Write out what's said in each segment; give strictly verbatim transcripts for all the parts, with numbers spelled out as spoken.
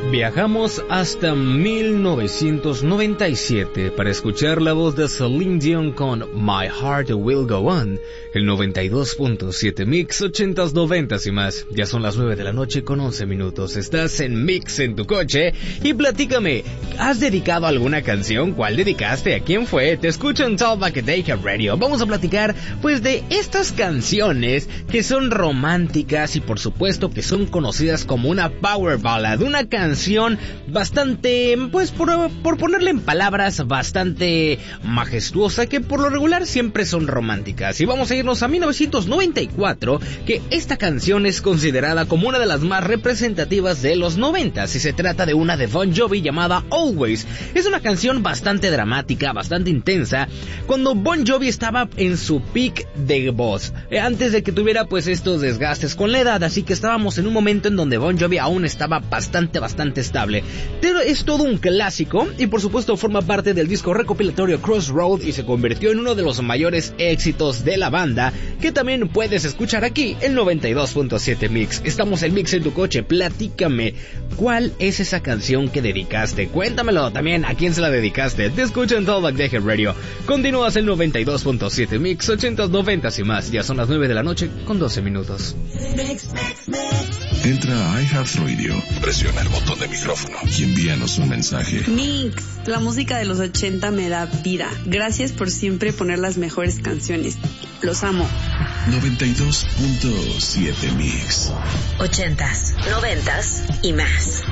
Viajamos hasta mil novecientos noventa y siete para escuchar la voz de Celine Dion con My Heart Will Go On, el noventa y dos punto siete Mix, ochentas, noventas y más. Ya son las nueve de la noche con once minutos. Estás en Mix en tu coche y platícame, ¿has dedicado alguna canción? ¿Cuál dedicaste? ¿A quién fue? Te escucho en Talkback Daycare Radio. Vamos a platicar pues de estas canciones que son románticas y por supuesto que son conocidas como una power ballad, una canción bastante, pues por, por ponerle en palabras, bastante majestuosa, que por lo regular siempre son románticas. Y vamos a irnos a mil novecientos noventa y cuatro, que esta canción es considerada como una de las más representativas de los noventas, y se trata de una de Bon Jovi llamada Always. Es una canción bastante dramática, bastante intensa, cuando Bon Jovi estaba en su peak de voz, antes de que tuviera pues estos desgastes con la edad, así que estábamos en un momento en donde Bon Jovi aún estaba bastante, bastante estable. Pero es todo un clásico y por supuesto forma parte del disco recopilatorio Crossroad y se convirtió en uno de los mayores éxitos de la banda, que también puedes escuchar aquí en noventa y dos punto siete Mix. Estamos en Mix en tu coche. Platícame, ¿cuál es esa canción que dedicaste? Cuéntamelo también, ¿a quién se la dedicaste? Te escucho en Talkback Daycare Radio. Continúas en noventa y dos punto siete Mix, ochentas, noventas y más. Ya son las nueve de la noche con doce minutos. Mix, mix, mix. Entra a iHeartRadio, presiona el botón de micrófono y envíanos un mensaje. Mix, la música de los ochenta me da vida. Gracias por siempre poner las mejores canciones. Los amo. noventa y dos punto siete Mix. Ochentas, noventas y más.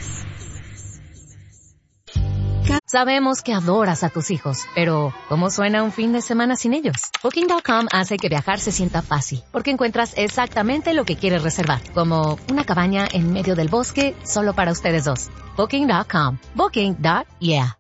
Sabemos que adoras a tus hijos, pero ¿cómo suena un fin de semana sin ellos? Booking punto com hace que viajar se sienta fácil, porque encuentras exactamente lo que quieres reservar, como una cabaña en medio del bosque solo para ustedes dos. Booking punto com. Booking. Yeah.